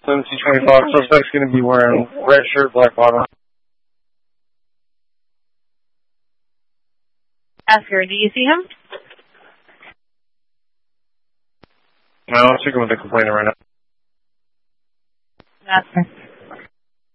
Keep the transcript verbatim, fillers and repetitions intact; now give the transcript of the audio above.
seven C twenty-five, suspect's going to be wearing red shirt, black bottom. Oscar, do you see him? No, I'm speaking with the complainant right now. Oscar.